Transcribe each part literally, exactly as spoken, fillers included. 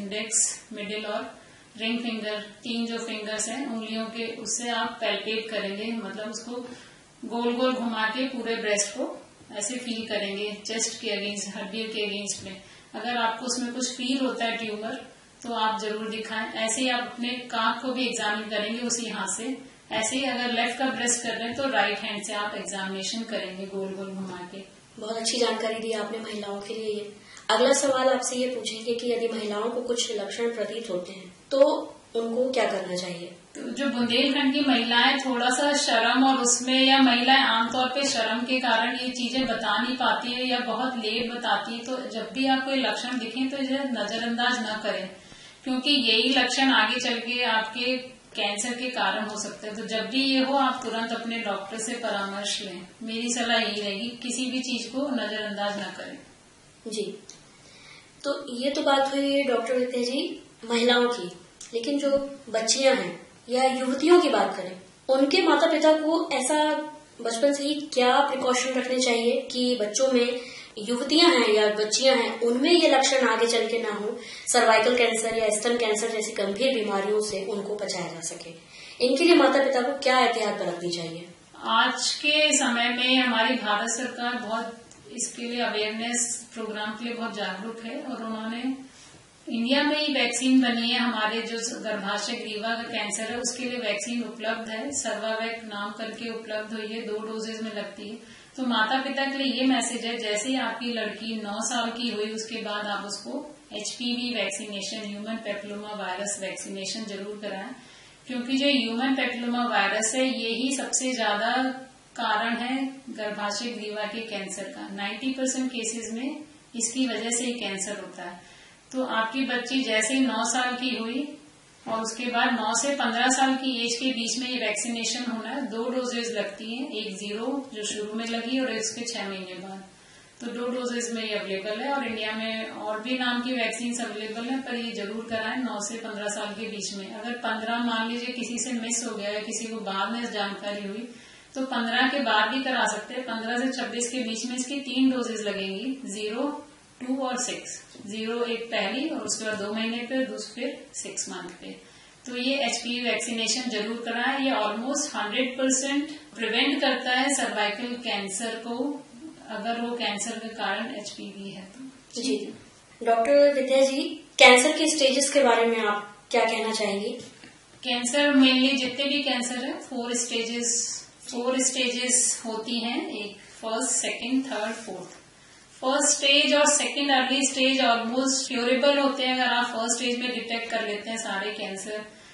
Index, middle और ring finger, तीन जो फिंगर्स हैं उंगलियों के, उससे आप पैल्पेट करेंगे, मतलब उसको गोल गोल घुमा के पूरे ब्रेस्ट को ऐसे फील करेंगे, चेस्ट के अगेंस्ट, हड्डियों के अगेंस्ट में। अगर आपको उसमें कुछ फील होता है ट्यूमर तो आप जरूर दिखाएं। ऐसे ही आप अपने कांख को भी एग्जामिन करेंगे उसी हाथ से। ऐसे ही अगर लेफ्ट का ब्रेस्ट कर रहे हैं तो राइट हैंड से आप एग्जामिनेशन करेंगे गोल गोल घुमा के। बहुत अच्छी जानकारी दी आपने महिलाओं के लिए। ये अगला सवाल आपसे ये पूछेंगे कि यदि महिलाओं को कुछ लक्षण प्रतीत होते हैं तो उनको क्या करना चाहिए? तो जो बुंदेलखंड की महिलाएं थोड़ा सा शर्म और उसमें, या महिलाएं आमतौर पे शर्म के कारण ये चीजें बता नहीं पाती है या बहुत लेट बताती है, तो जब भी आप कोई लक्षण दिखें तो इसे नजरअंदाज न करें, क्योंकि यही लक्षण आगे चल के आपके कैंसर के कारण हो सकते हैं। तो जब भी ये हो आप तुरंत अपने डॉक्टर से परामर्श लें। मेरी सलाह यही रहेगी, किसी भी चीज को नजरअंदाज न करें। जी, तो ये तो बात हुई डॉक्टर विद्या जी महिलाओं की, लेकिन जो बच्चियां हैं या युवतियों की बात करें, उनके माता पिता को ऐसा बचपन से ही क्या प्रिकॉशन रखने चाहिए कि बच्चों में, युवतियां हैं या बच्चियां हैं, उनमें ये लक्षण आगे चल के ना हो, सर्वाइकल कैंसर या स्तन कैंसर जैसी गंभीर बीमारियों से उनको बचाया जा सके। इनके लिए माता पिता को क्या एहतियात बरतनी चाहिए? आज के समय में हमारी भारत सरकार बहुत इसके लिए अवेयरनेस प्रोग्राम के लिए बहुत जागरूक है, और उन्होंने इंडिया में ही वैक्सीन बनी है। हमारे जो गर्भाशय ग्रीवा का कैंसर है उसके लिए वैक्सीन उपलब्ध है, सर्वावैक नाम करके उपलब्ध हुई है, दो डोजेज में लगती है। तो माता पिता के लिए ये मैसेज है, जैसे ही आपकी लड़की नौ साल की हुई उसके बाद आप उसको HPV vaccination, human papilloma virus vaccination जरूर कराएं, क्योंकि जो ह्यूमन पेपिलोमा वायरस है यही सबसे ज्यादा कारण है गर्भाशय ग्रीवा के कैंसर का। नब्बे परसेंट केसेस में इसकी वजह से ही कैंसर होता है। तो आपकी बच्ची जैसे ही नौ साल की हुई और उसके बाद नौ से पंद्रह साल की एज के बीच में ये वैक्सीनेशन होना है। दो डोजेज लगती हैं, एक जीरो जो शुरू में लगी और इसके छह महीने बाद। तो दो डोजेज में ये अवेलेबल है, और इंडिया में और भी नाम की वैक्सीन अवेलेबल है, पर ये जरूर कराएं नौ से पंद्रह साल के बीच में। अगर पंद्रह मान लीजिए किसी से मिस हो गया या किसी को बाद में जानकारी हुई तो पंद्रह के बाद भी करा सकते हैं। पंद्रह से छब्बीस के बीच में इसकी तीन डोजेज लगेंगी, जीरो, टू और सिक्स। जीरो एक पहली और उसके बाद दो महीने पे, दूसरे फिर सिक्स मंथ पे। तो ये एचपीवी वैक्सीनेशन जरूर कराएं। ये ऑलमोस्ट हंड्रेड परसेंट प्रिवेंट करता है सर्वाइकल कैंसर को, अगर वो कैंसर के कारण एचपीवी है तो। जी डॉक्टर विद्या जी, कैंसर के स्टेजेस के बारे में आप क्या कहना चाहेंगी? कैंसर मेनली जितने भी कैंसर है फोर स्टेजेस फोर स्टेजेस होती हैं, एक first, second, third, fourth. First stage और second early stage almost curable होते हैं। अगर आप फर्स्ट स्टेज में डिटेक्ट कर लेते हैं सारे कैंसर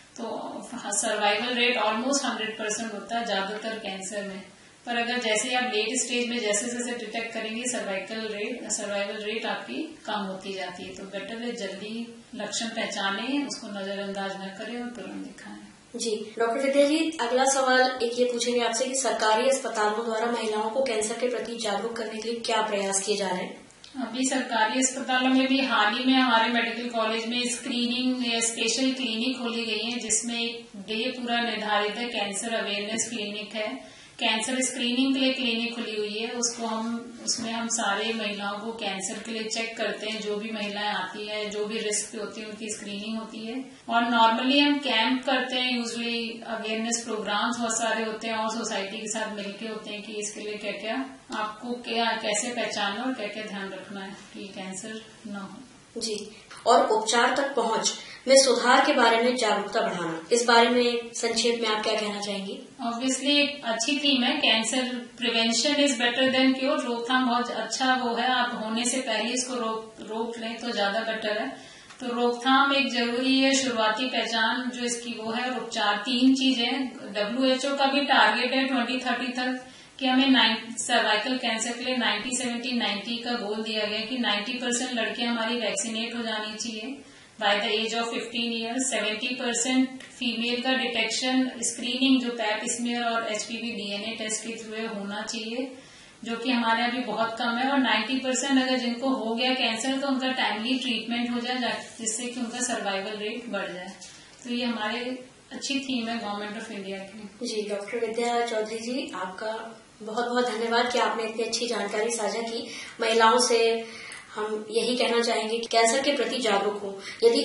तो survival rate almost hundred percent होता है ज्यादातर कैंसर में। पर अगर जैसे आप लेट स्टेज में जैसे जैसे डिटेक्ट करेंगे सर्वाइकल रेट सर्वाइवल रेट आपकी कम होती जाती है। तो बेटर है जल्दी लक्षण पहचाने, उसको नजरअंदाज न करें और तुरंत दिखाएं। जी डॉक्टर विद्या जी, अगला सवाल एक ये पूछेंगे आपसे कि सरकारी अस्पतालों द्वारा महिलाओं को कैंसर के प्रति जागरूक करने के लिए क्या प्रयास किए जा रहे हैं? अभी सरकारी अस्पतालों में भी हाल ही में हमारे मेडिकल कॉलेज में स्क्रीनिंग या स्पेशल क्लिनिक खोली गई है, जिसमें एक डे पूरा निर्धारित है, कैंसर अवेयरनेस क्लिनिक है। कैंसर स्क्रीनिंग के लिए क्लिनिक खुली हुई है, उसको हम उसमें हम सारे महिलाओं को कैंसर के लिए चेक करते हैं। जो भी महिलाएं आती है, जो भी रिस्क पे होती है, उनकी स्क्रीनिंग होती है। और नॉर्मली हम कैंप करते हैं, यूजुअली अवेयरनेस प्रोग्राम्स बहुत सारे होते हैं और सोसाइटी के साथ मिलके होते हैं कि इसके लिए क्या क्या आपको क्या कैसे पहचानना और क्या क्या ध्यान रखना है कि कैंसर न हो। जी, और उपचार तक पहुंच में सुधार के बारे में जागरूकता बढ़ाना, इस बारे में संक्षेप में आप क्या कहना चाहेंगी? ऑब्वियसली एक अच्छी थीम है, cancer prevention is better than cure. रोकथाम बहुत अच्छा वो है, आप होने से पहले इसको रोक रोक लें तो ज्यादा बेटर है। तो रोकथाम एक जरूरी है, शुरुआती पहचान जो इसकी वो है, और उपचार। तीन चीजें डब्ल्यू एच ओ का भी टारगेट है ट्वेंटी थर्टी तक कि हमें सर्वाइकल कैंसर के लिए नाइन्टी सेवेंटी नाइन्टी का गोल दिया गया कि नाइन्टी परसेंट लड़कियां हमारी वैक्सीनेट हो जानी चाहिए by the age of fifteen years. Seventy percent female का डिटेक्शन स्क्रीनिंग जो पैप स्मीयर और एचपीवी डीएनए टेस्ट के थ्रू होना चाहिए, जो कि हमारे यहाँ भी बहुत कम है। और नब्बे परसेंट अगर जिनको हो गया कैंसर तो उनका टाइमली ट्रीटमेंट हो जाए, जिससे कि उनका सर्वाइवल रेट बढ़ जाए। तो ये हमारे अच्छी थीम है गवर्नमेंट ऑफ इंडिया की। जी डॉक्टर विद्या चौधरी जी, आपका बहुत बहुत धन्यवाद कि आपने इतनी अच्छी जानकारी साझा की। महिलाओं से हम यही कहना चाहेंगे कि कैंसर के प्रति जागरूक हो। यदि